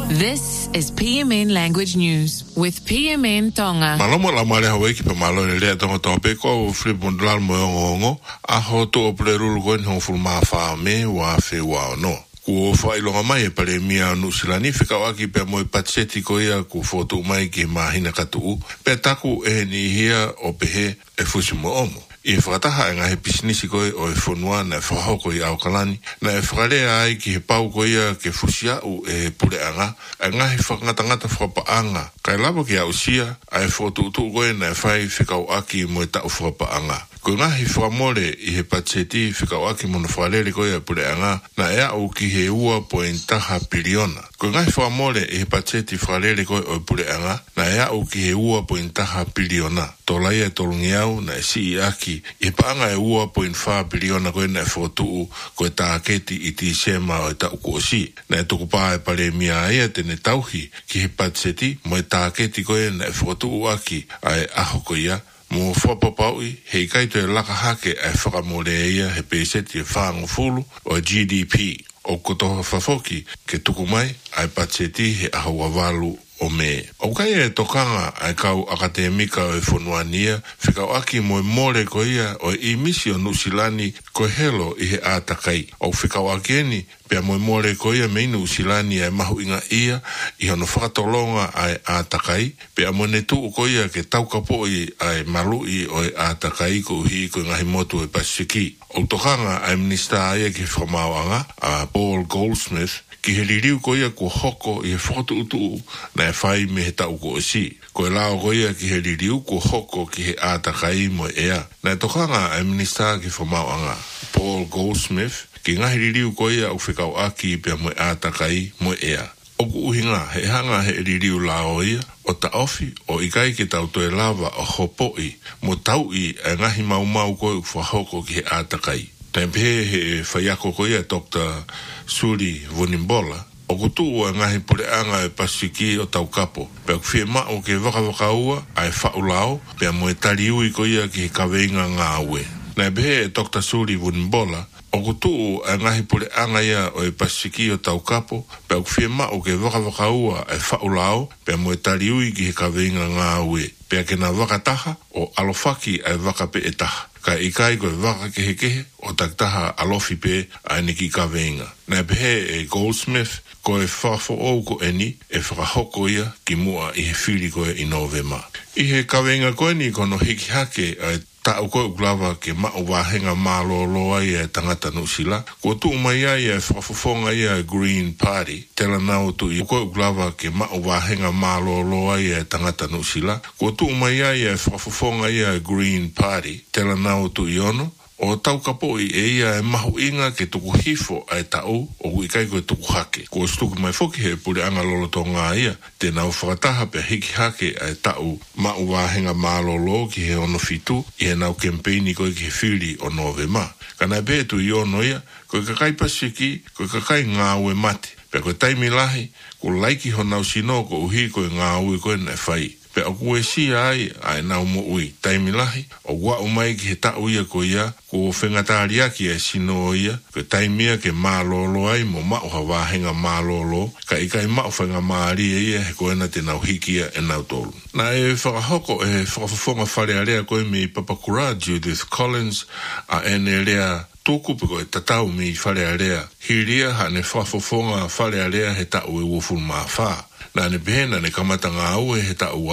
This is PMN Language News with PMN Tonga. Malamo la male hawe ki pe malo le le tonga tope ko flip bundal mo ngongo a ho to operelu go no fulma fa me wa fe wa no. Ku fa ilonga mai pale mia no silani fika wa ki pe mo patseti ko ia ku foto mai ki mahina katu pe taku e ni hia o pe e fusimo omo. I whakataha e ngahe pisinisi koe o e whonua na e whahoko i aukalani, na e whakarea ai ki he pau koe ia ke fusia u e pureanga, e ngahe whakangatangata whapaanga, kai labo ki au sia, a e whotuutu koe na e whai whikau aki mo e tau whapaanga. Ko ngahi whamore i he patseti whikau aki mo na whalele koe a pureanga, na e au ki he ua pointaha piliona. Ko ngahi whamore i he patseti whalele koe o e pureanga, na e au ki he ua pointaha piliona. Tolai e tolungi au na e si aki i paanga e ua pointaha piliona koe na e whotuu koe tāketi i ti sema o e tau kuosi. Na e tukupaa e pale mia aia tene tauhi ki he patseti mo e tāketi koe na e whotuu aki a e aho koe ia. Mo whapapaui, hei kaito e laka hake e whakamore ia he peseti e whaangu fulu o GDP. O kotoha whafoki ke tuku mai ai patseti he ahaua walu o me. O kai e tokanga ai kau akademika o e whonuania, whikau aki mo e more ko ia o e imisi o nusilani ko helo i he ātakai. O whikau aki eni, pia mo e more ko ia me nusilani ai mahu inga ia, i hono whakatolonga ai ātakai, pia mo ne tuu ko ia ke taukapo i ai malui o e ātakai ko uhi ko ngahi motu e pasiki. O tokanga ai minista aia ki whamauanga, a Paul Goldsmith, ki he ririu ko ia ko hoko i he whotu utu na e whai me he tau ko si. Ko e lao ko ia ki he ririu ko hoko ki he ātakai mo ea. Na e tokanga ai minista ki whamauanga, Paul Goldsmith, ki ngahi ririu ko ia au whikau aki pia mo ātakai mo ea. O ku uhinga he hanga he ririu lao ia, o ta ofi o ikai ki tau toe lava o hopoi, mo tau i e ngahi mau ko u whahoko ki he ātakai. Tempe he whaiako ko ia Dr. Suri Vunimbola, o kutu o ngahi pureanga e pasiki o tau kapo. Pea kwhie mao ke waka ai whaulao, pea mo e tariui ko ia ki he kaweinga ngā ue. Na behe Dr. Suri Vunimbola, o kutu o ngahi pureanga ia o e pasiki o tau kapo, pea kwhie mao ke waka ai whaulao, pea mo e tariui ki he kaweinga ngā ue. Pea ke na wakataha o alofaki ai wakape e taha. Ka ikai koe waka kehe o taktaha alofi pe a niki ka veinga. Na pehe e Goldsmith koe whafo au ko eni e whakahoko ia ki mua i he whiri koe i Novema. I he ka veinga koe ni kono hiki hake a tau koe uklava ke mao wahenga māloloa i e tangata nusila. Ko tu mai ai e whafofonga i a Green Party. Tela nao tu i koe uklava ke mao wahenga māloloa i e tangata nusila. Ko tu mai ai e whafofonga i a Green Party. Tela nao tu i ono. O tau kapo i e ia e mahu inga ke tuku hifo ai tau o ikai koe tuku hake. Ko stuku mai foki he pure anga lolo tō ngā ia, te nau whakataha pe hiki hake ai tau mau wāhenga mālolo ki he ono fitu i he nau kempeini koe ki he whiri o Novema. Kana pētu i ono ia, koe kakai pasiki, koe kakai ngā ue mate. Pe koe taimi lahi, ko laiki ho nau sino ko uhi koe ngā ue koe na whai. Pe o kue si ai nau mo ui taimi lahi, o wa umai ki he tau ia ko ia, ko whengatari aki e sino ia, ko taimia ke mālolo ai mo mao hawahenga mālolo, ka ikai mao whenga maari ia he koe na te nau hikia e nau tolu. Na e whakahoko e whakafonga whare area koe me Papakura Judith Collins, a ene rea tōku pe koe tatau me i whare area, hiria ha ne whafofonga whare area he tau e wofun maa whaa. Na ne pehena ne kamata ngā ue he tau